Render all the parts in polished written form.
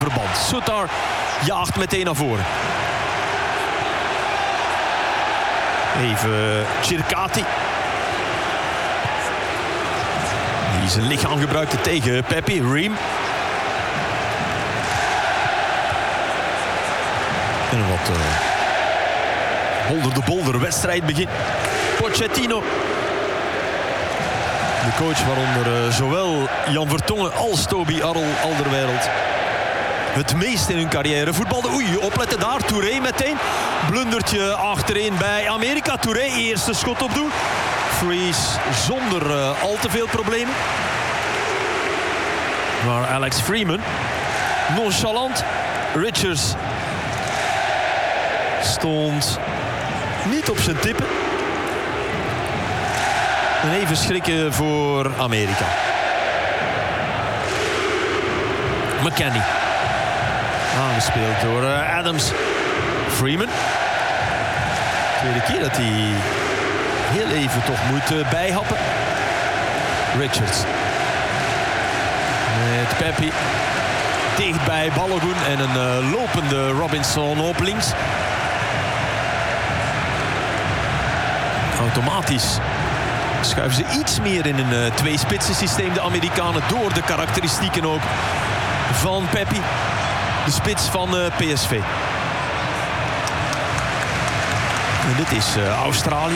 verband. Sutar jaagt meteen naar voren. Even Circati. Die zijn lichaam gebruikte tegen Pepi. Ream. En een wat holder de bolder wedstrijd begint. Pochettino. De coach waaronder zowel Jan Vertongen als Toby Alderweireld het meest in hun carrière voetbalde. Oei, opletten daar. Touré meteen. Blundertje achterin bij Amerika. Touré, eerste schot op doel. Freeze zonder al te veel problemen. Maar Alex Freeman, nonchalant. Richards stond niet op zijn tippen. En even schrikken voor Amerika. McKennie. Aangespeeld door Adams. Freeman. Tweede keer dat hij heel even toch moet bijhappen. Richards. Met Pepi. Dicht bij Balogun en een lopende Robinson op links. Automatisch schuiven ze iets meer in een twee-spitsen systeem. De Amerikanen door de karakteristieken ook van Pepi. De spits van PSV. En dit is Australië.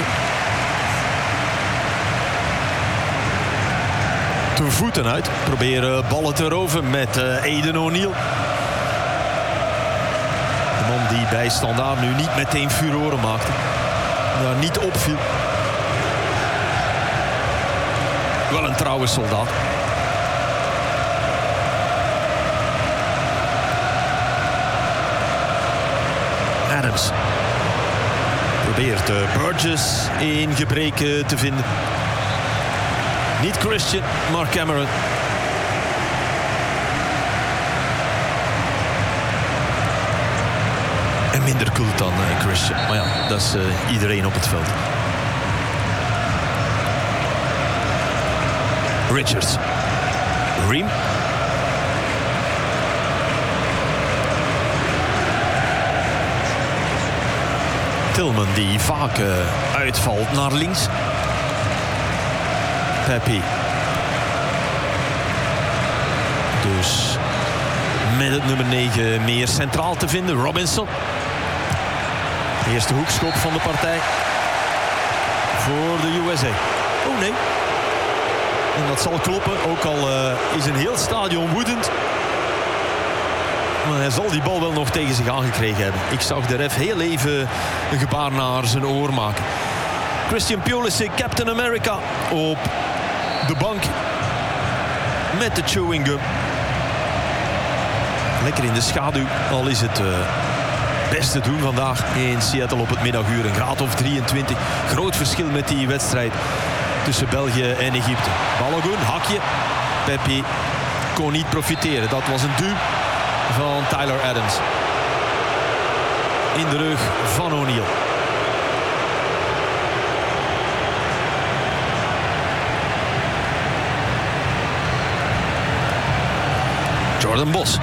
De voeten uit. Proberen ballen te roven met Aidan O'Neill. De man die bij Standaard nu niet meteen furoren maakte. Daar niet opviel. Wel een trouwe soldaat. Adams probeert Burgess in gebreken te vinden. Niet Christian, maar Cameron. En minder cool dan Christian. Maar ja, dat is iedereen op het veld. Richards. Ream. Tillman die vaak uitvalt naar links. Pepi. Dus met het nummer 9 meer centraal te vinden. Robinson. Eerste hoekschop van de partij. Voor de USA. Oh nee. En dat zal kloppen. Ook al is een heel stadion woedend. Maar hij zal die bal wel nog tegen zich aangekregen hebben. Ik zag de ref heel even een gebaar naar zijn oor maken. Christian Pulisic, Captain America, op de bank met de chewing gum. Lekker in de schaduw, al is het best te doen vandaag in Seattle op het middaguur. Een graad of 23. Groot verschil met die wedstrijd tussen België en Egypte. Balogun, hakje. Pepi kon niet profiteren. Dat was een duw van Tyler Adams. In de rug van O'Neill. Jordan Bos.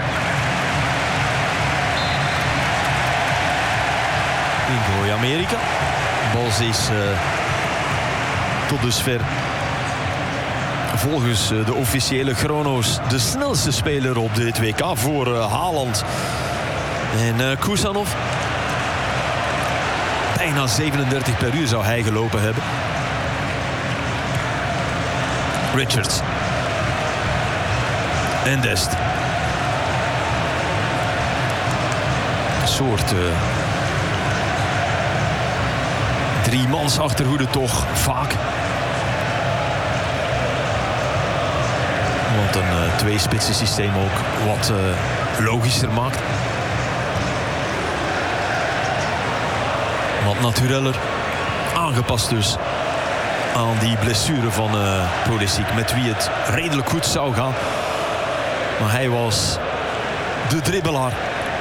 Ingooi Amerika. Bos is tot dusver volgens de officiële chrono's de snelste speler op dit WK voor Haaland en Kusanov. Bijna 37 per uur zou hij gelopen hebben. Richards. En Dest. Een soort driemans achterhoede toch vaak. Wat een twee-spitsen systeem ook wat logischer maakt. Wat natureller. Aangepast dus aan die blessure van Pulisic. Met wie het redelijk goed zou gaan. Maar hij was de dribbelaar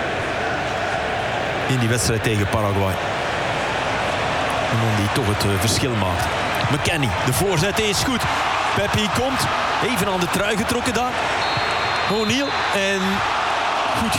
in die wedstrijd tegen Paraguay. Een man die toch het verschil maakt. McKennie, de voorzet is goed. Pepi komt. Even aan de trui getrokken daar. O'Neill. En Goed